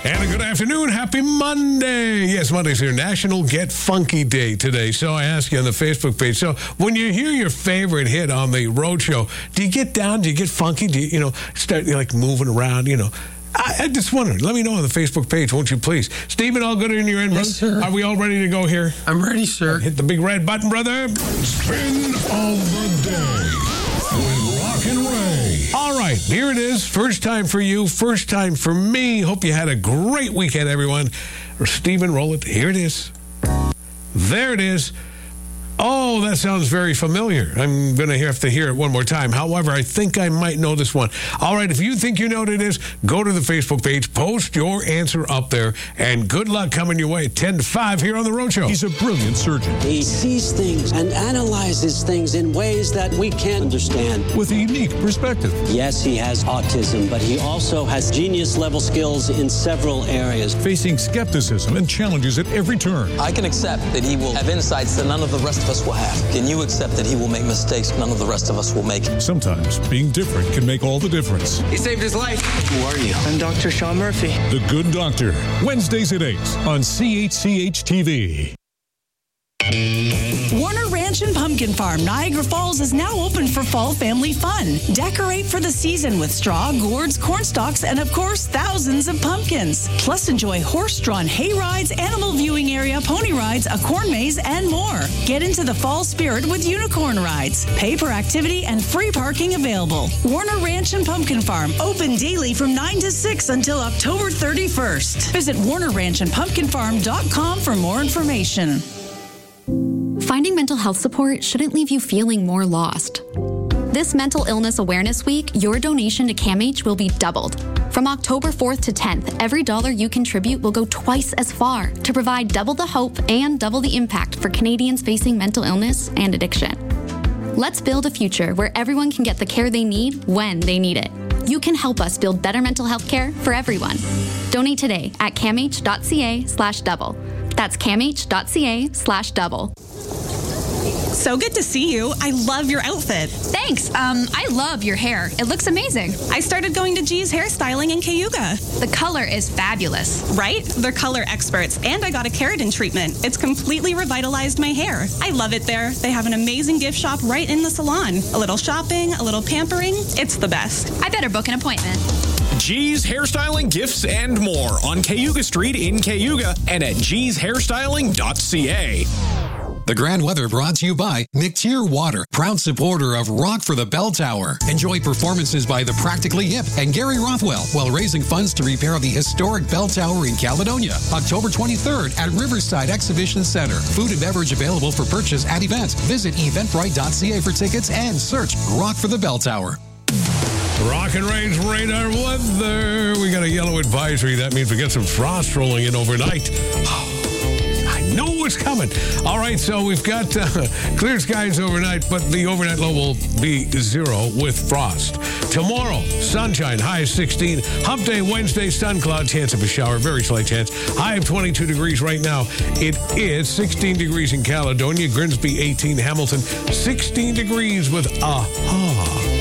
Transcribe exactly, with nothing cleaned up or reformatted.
And a good afternoon. Happy Monday. Yes, Monday's your National Get Funky Day today. So I ask you on the Facebook page. So when you hear your favorite hit on the road show, do you get down? Do you get funky? Do you, you know, start like moving around, you know? I, I just wondered. Let me know on the Facebook page, won't you please? Stephen, all good in your end, Yes, brother? sir. Are we all ready to go here? I'm ready, sir. Hit the big red button, brother. Spin of the day with Rock and Ray. All right, here it is. First time for you, first time for me. Hope you had a great weekend, everyone. Stephen, roll it. Here it is. There it is. Oh, that sounds very familiar. I'm going to have to hear it one more time. However, I think I might know this one. All right, if you think you know what it is, go to the Facebook page, post your answer up there, and good luck coming your way. ten to five here on The Road Show. He's a brilliant surgeon He sees things and analyzes things in ways that we can't understand. with a unique perspective. Yes, he has autism, but he also has genius-level skills in several areas. Facing skepticism and challenges at every turn. I can accept that he will have insights that none of the rest of us will have. Can you accept that he will make mistakes none of the rest of us will make? Sometimes being different can make all the difference. He saved his life. Who are you? I'm Doctor Sean Murphy. The Good Doctor, Wednesdays at eight on C H C H T V. Warner Ranch and Pumpkin Farm, Niagara Falls is now open for fall family fun. Decorate for the season with straw, gourds, corn stalks, and of course, thousands of pumpkins. Plus, enjoy horse-drawn hay rides, animal viewing area, pony rides, a corn maze, and more. Get into the fall spirit with unicorn rides. Pay per activity and free parking available. Warner Ranch and Pumpkin Farm, open daily from nine to six until October thirty-first. Visit warner ranch and pumpkin farm dot com for more information. Finding mental health support shouldn't leave you feeling more lost. This Mental Illness Awareness Week, your donation to CAMH will be doubled. From October fourth to tenth, every dollar you contribute will go twice as far to provide double the hope and double the impact for Canadians facing mental illness and addiction. Let's build a future where everyone can get the care they need when they need it. You can help us build better mental health care for everyone. Donate today at camh.ca slash double. That's camh.ca slash double. So good to see you. I love your outfit. Thanks. Um, I love your hair. It looks amazing. I started going to G's Hairstyling in Cayuga. The color is fabulous. Right? They're color experts, and I got a keratin treatment. It's completely revitalized my hair. I love it there. They have an amazing gift shop right in the salon. A little shopping, a little pampering. It's the best. I better book an appointment. G's Hairstyling, Gifts, and more on Cayuga Street in Cayuga and at gees hairstyling dot c a. The Grand Weather brought to you by McTier Water, proud supporter of Rock for the Bell Tower. Enjoy performances by the Practically Hip and Gary Rothwell while raising funds to repair the historic Bell Tower in Caledonia. October twenty-third at Riverside Exhibition Center. Food and beverage available for purchase at events. Visit eventbrite dot c a for tickets and search Rock for the Bell Tower. Rock and Ray's radar weather. We got a yellow advisory. That means we get some frost rolling in overnight. I know it's coming. All right, so we've got uh, clear skies overnight, but the overnight low will be zero with frost. Tomorrow, sunshine, high of sixteen. Hump day Wednesday, sun cloud, chance of a shower, very slight chance. High of twenty-two degrees right now. It is sixteen degrees in Caledonia, Grimsby eighteen, Hamilton sixteen degrees with Aha.